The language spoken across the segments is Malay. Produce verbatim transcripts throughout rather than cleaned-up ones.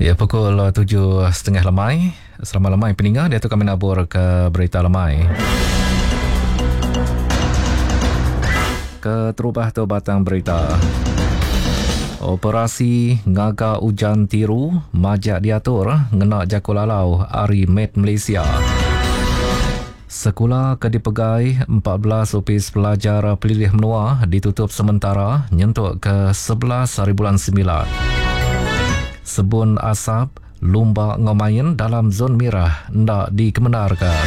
Ya, pukul tujuh setengah lemai. Selamat lemai peningat, dia tu kami nabur ke berita lemai. Keterubah tu batang berita. Operasi ngaga ujan tiru, majak diatur, ngena jakul alau, Ari Med Malaysia. Sekolah Kedipegai empat belas opis pelajar pelilih menua ditutup sementara nyentuk ke sebelas hari bulan sembilan. Sebun asap, lumba ngomain dalam zon merah ndak dikebenarkan.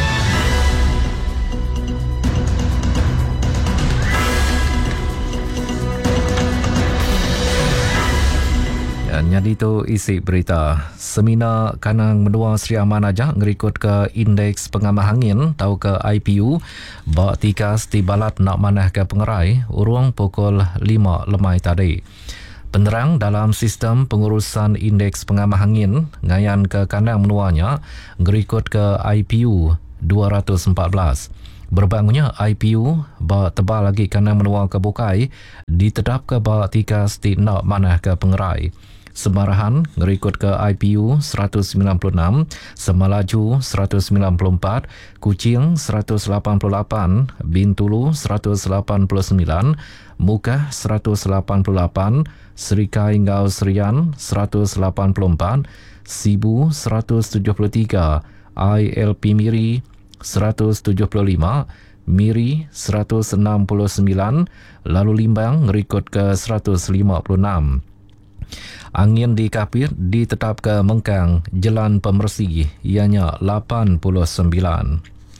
Jadi tu isi berita. Semina Kanang Menua Sri Aman aja ngerikut ke indeks pengamah angin tau ke I P U bak tikas di balat nak manah ke pengerai urung pukul lima lemai tadi. Penerang dalam sistem pengurusan indeks pengamah angin ngayan ke Kanang Menuanya ngerikut ke I P U dua ratus empat belas. Berbangunnya I P U bak tebal lagi Kanang Menua ke Bukai ditedap ke bak tikas di nak manah ke pengerai. Semarahan ngerikut ke I P U seratus sembilan puluh enam, Semalaju seratus sembilan puluh empat, Kuching seratus lapan puluh lapan, Bintulu seratus lapan puluh sembilan, Mukah seratus lapan puluh lapan, Serikai Ngau Serian seratus lapan puluh empat, Sibu seratus tujuh puluh tiga, I L P Miri seratus tujuh puluh lima, Miri seratus enam puluh sembilan, lalu Limbang ngerikut ke seratus lima puluh enam. Angin di Kapit ditetap ke Mengkang, Jalan Pemersih, ianya lapan puluh sembilan.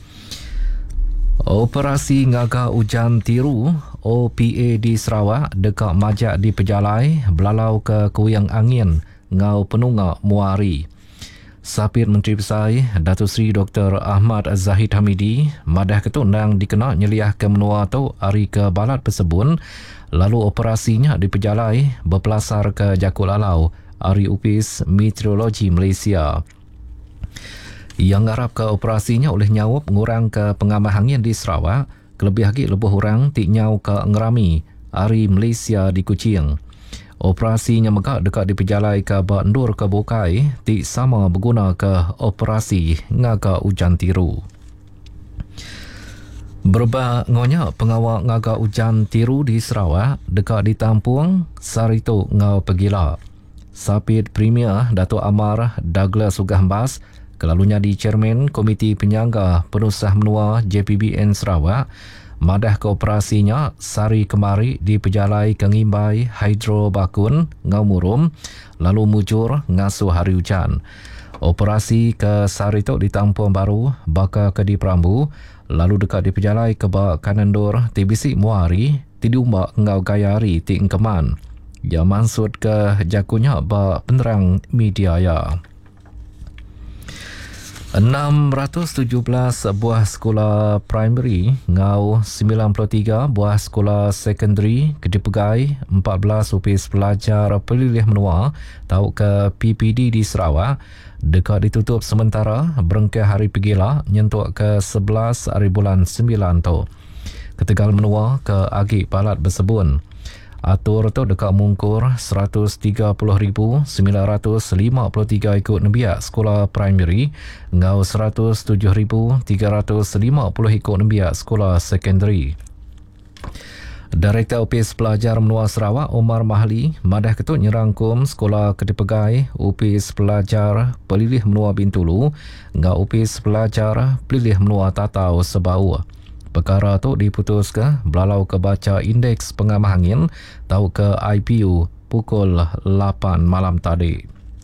Operasi Ngaga Ujan Tiru, O P A di Sarawak, dekat Majak di Pejalai, belalau ke Kuyang Angin, Ngau Penunga Muari. Sapit Menteri Besar, Datuk Seri Doktor Ahmad Zahid Hamidi, madah ketunang dikena nyeliah ke menua tu hari ke balat Pesebun, lalu operasinya di Pejalai berpelasar ke Jakul Alau, Ari Upis Meteorologi Malaysia. Yang ngarap ke operasinya oleh nyawup ngurang ke pengamah angin di Sarawak, kelebih lagi lebih orang tik nyau ke Ngerami, Ari Malaysia di Kuching. Operasinya megak dekat di Pejalai ke Bandur ke Bukai, tik sama berguna ke operasi Ngaga Ujan Tiru. Berbah ngonya pengawal Ngaga Ujan Tiru di Sarawak dekat di Tampuang, Sarito Ngau Pegila. Sapit Premier Datuk Amar Douglas Ugahmbas, kelalunya di Chairman Komiti Penyangga Penusah Menua J P B N Sarawak, madah ke operasinya sari kemari di Pejalai Kengimbai Hydro Bakun Ngau Murum, lalu mujur ngasuh hari hujan. Operasi ke Sarito di Tampuang Baru, baka ke di Perambu, lalu dekat di Pejalai ke bak Kanandur T B C Muari, tidiumbak Ngau Gayari ti Engkeman. Ya maksud ke jakunya bak penerang media ya. enam ratus tujuh belas buah sekolah primary, Ngau sembilan puluh tiga buah sekolah secondary, Kedipegai empat belas opis pelajar pelilih menua, tau ke P P D di Sarawak, dekat ditutup sementara berengkah hari pegila nyentuk ke sebelas hari bulan sembilan tu. Ketegal menua ke Agik Balat Bersebun. Atur tu dekat mungkur seratus tiga puluh ribu sembilan ratus lima puluh tiga ikut nembiak sekolah primary, Ngau seratus tujuh ribu tiga ratus lima puluh ikut nembiak sekolah secondary. Direktur Opis Pelajar Menua Sarawak Omar Mahli madah ketut nyerangkum sekolah Kedipegai Opis Pelajar Pelilih Menua Bintulu, Ngau Opis Pelajar Pelilih Menua Tatau Sebau. Perkara tu diputus ke belalau ke baca indeks pengamah angin tau ke I P U pukul lapan malam tadi.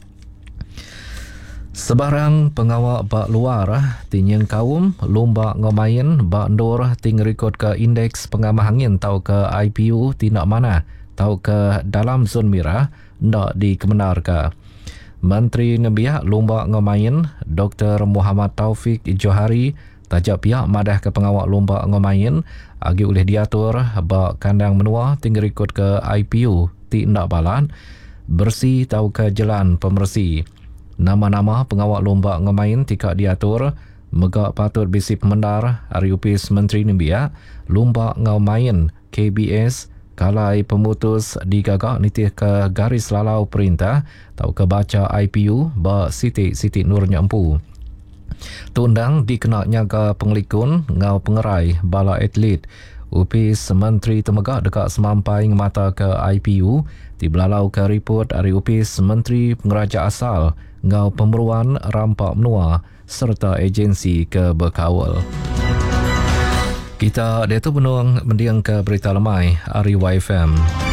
Sebarang pengawal bak luar tinyeng kaum lomba ngomain bak ndur ting rekod ke indeks pengamah angin tau ke I P U tindak mana tau ke dalam zon merah ndak dikebenarkan. Menteri Ngebiak Lomba Ngomain Doktor Muhammad Taufik Johari tajak pihak madah ke pengawal lomba ngomain agi oleh diatur bak kandang menua tinggal ikut ke I P U ti ndak balan bersih tau ke jalan pemersih. Nama-nama pengawal lomba ngomain tika diatur megak patut bisi pemendar Ari Upis Menteri Ngebiak Lomba Ngomain K B S kalai pemutus digagak nitih ke garis lalau perintah tau ke baca I P U ba sitik-sitik nurnya empu. Tundang dikenaknya ke pengelikun ngau pengerai bala atlet. Upis Menteri Temegak dekat semampai mata ke I P U di belalau ke report dari Upis Menteri Pengeraja Asal ngau pemeruan rampak menua serta agensi ke berkawal. Kita dia tu benuang mendiang ke berita lemai Ari Y F M.